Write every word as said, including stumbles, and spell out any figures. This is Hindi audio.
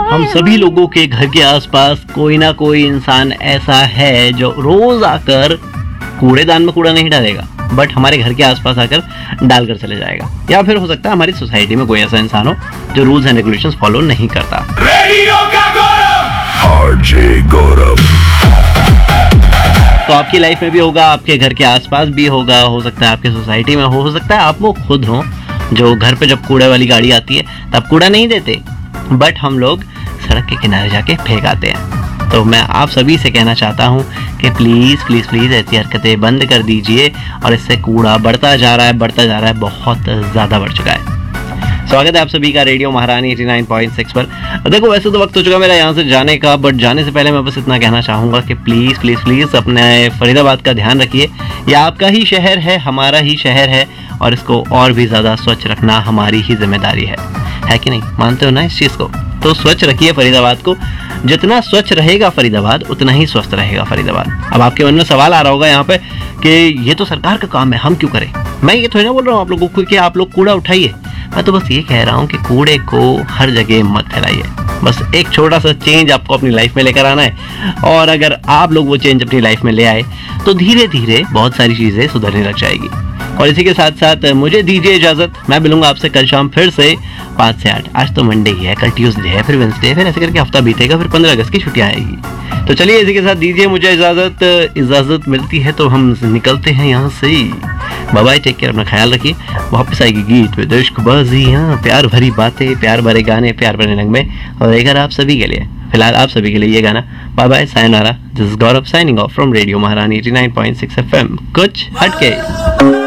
हम सभी लोगों के घर के आसपास कोई ना कोई इंसान ऐसा है जो रोज आकर कूड़ेदान में कूड़ा नहीं डालेगा, बट हमारे घर के आसपास आकर डालकर चले जाएगा। या फिर हो सकता है हमारी सोसाइटी में कोई ऐसा इंसान हो जो रूल्स एंड रेगुलेशंस फॉलो नहीं करता। रेडियो का गौरव, आरजे गौरव। तो आपकी लाइफ में भी होगा, आपके घर के आसपास भी होगा, हो सकता है आपके सोसाइटी में हो, हो सकता है आप वो खुद हो जो घर पे जब कूड़े वाली गाड़ी आती है तब कूड़ा नहीं देते, बट हम लोग सड़क के किनारे जाके फेंक आते हैं। तो मैं आप सभी से कहना चाहता हूँ कि प्लीज़ प्लीज़ प्लीज़ ऐसी हरकतें बंद कर दीजिए, और इससे कूड़ा बढ़ता जा रहा है बढ़ता जा रहा है बहुत ज़्यादा बढ़ चुका है। स्वागत है आप सभी का रेडियो महारानी नवासी पॉइंट सिक्स पर। देखो वैसे तो वक्त हो चुका मेरा यहाँ से जाने का, बट जाने से पहले मैं बस इतना कहना चाहूँगा कि प्लीज़ प्लीज़ प्लीज़ अपने फरीदाबाद का ध्यान रखिए। यह आपका ही शहर है, हमारा ही शहर है, और इसको और भी ज़्यादा स्वच्छ रखना हमारी ही जिम्मेदारी है, है कि नहीं? मानते हो ना इस चीज़ को? तो स्वच्छ रखिए फरीदाबाद को। जितना स्वच्छ रहेगा फरीदाबाद उतना ही स्वस्थ रहेगा फरीदाबाद। अब आपके मन में सवाल आ रहा होगा यहाँ पे कि ये तो सरकार का काम है, हम क्यों करें? मैं ये थोड़ी ना बोल रहा हूँ आप लोगों को कि आप लोग कूड़ा उठाइए, मैं तो बस ये कह रहा हूँ कि कूड़े को हर जगह मत फैलाइए। बस एक छोटा सा चेंज आपको अपनी लाइफ में लेकर आना है, और अगर आप लोग वो चेंज अपनी लाइफ में ले आए तो धीरे धीरे बहुत सारी चीज़ें सुधरने लग जाएगी। और इसी के साथ साथ मुझे दीजिए इजाज़त, मैं मिलूंगा आपसे कल शाम फिर से पाँच से आठ। आज तो मंडे ही है, कल ट्यूसडे है, फिर वेंसडे, फिर ऐसे करके हफ्ता बीतेगा, फिर पंद्रह अगस्त की छुट्टियाँ आएगी। तो चलिए इसी के साथ दीजिए मुझे इजाज़त। इजाज़त मिलती है तो हम निकलते हैं यहाँ से। बाय बाय, टेक केयर, अपना ख्याल रखिए। वापस आएगी गीत में इश्कबाज़ियाँ, प्यार भरी बातें, प्यार भरे गाने, प्यार भरे रंग में, और लेकर आप सभी के लिए, फिलहाल आप सभी के लिए ये गाना। Bye bye, sayonara. This is Gaurav signing off from radio महारानी नवासी पॉइंट सिक्स एफ एम, कुछ हटके।